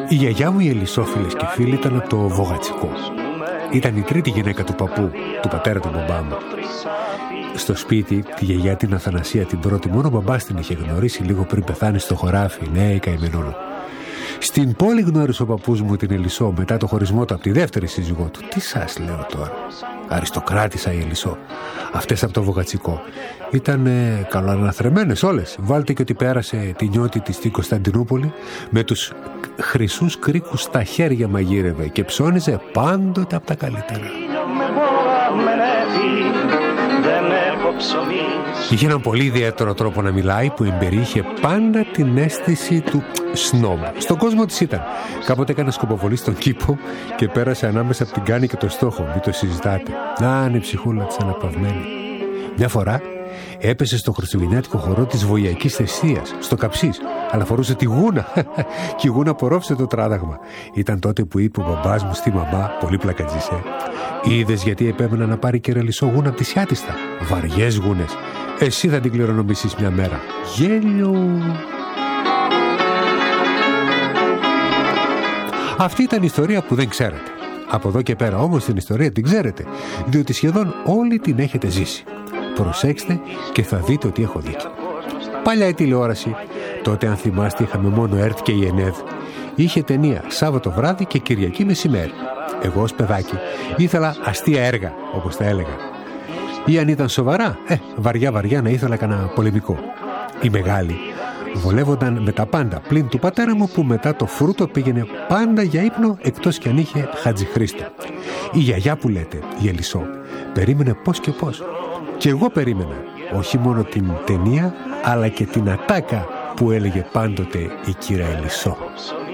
Η γιαγιά μου η Ελισό, φίλες και φίλοι, ήταν από το Βογατσικό. Ήταν η τρίτη γυναίκα του παππού, του πατέρα του μπαμπά μου. Στο σπίτι, τη γιαγιά την Αθανασία την πρώτη, μόνο ο μπαμπάς την είχε γνωρίσει λίγο πριν πεθάνει στο χωράφι. Ναι, η καημενούλα. Στην πόλη γνώρισε ο παππούς μου την Ελισό μετά το χωρισμό του από τη δεύτερη σύζυγό του. Τι σας λέω τώρα. Αριστοκράτησα η Ελισό. Αυτές από το Βογατσικό ήταν καλοαναθρεμένες όλες. Βάλτε και ότι πέρασε τη νιώτη της στην Κωνσταντινούπολη, με τους χρυσούς κρίκους στα χέρια μαγείρευε και ψώνιζε πάντοτε από τα καλύτερα. Είχε έναν πολύ ιδιαίτερο τρόπο να μιλάει που εμπεριείχε πάντα την αίσθηση του σνόμπ. Στον κόσμο της ήταν. Κάποτε έκανε σκοποβολή στον κήπο και πέρασε ανάμεσα από την Κάνη και το Στόχο. Μην το συζητάτε. Να είναι η ψυχούλα της αναπαυμένη. Μια φορά έπεσε στο χριστουγεννιάτικο χορό της Βοιακής Θεσσίας, στο Καψής, αλλά φορούσε τη γούνα. Και η γούνα απορρόφησε το τράδαγμα. Ήταν τότε που είπε ο μπαμπάς μου στη μαμά, πολύ πλακατζήσε, είδες γιατί επέμενα να πάρει και Ελισό γούνα από τη Σιάτιστα. Βαριές γούνες. Εσύ θα την κληρονομήσεις μια μέρα. Γέλιο. Αυτή ήταν η ιστορία που δεν ξέρετε. Από εδώ και πέρα όμως την ιστορία την ξέρετε, διότι σχεδόν όλη την έχετε ζήσει. Προσέξτε και θα δείτε ότι έχω δίκιο. Παλιά η τηλεόραση, τότε αν θυμάστε είχαμε μόνο ΕΡΤ και η ΕΝΕΔ, είχε ταινία Σάββατο βράδυ και Κυριακή μεσημέρι. Εγώ ως παιδάκι ήθελα αστεία έργα, όπως τα έλεγα. Ή αν ήταν σοβαρά, βαριά να ήθελα κανένα πολεμικό. Οι μεγάλοι βολεύονταν με τα πάντα, πλην του πατέρα μου που μετά το φρούτο πήγαινε πάντα για ύπνο, εκτός κι αν είχε Χατζηχρήστο. Η γιαγιά που λέτε, η Ελισό, περίμενε πώς και πώς. Και εγώ περίμενα όχι μόνο την ταινία, αλλά και την ατάκα που έλεγε πάντοτε η κυρία Ελισό.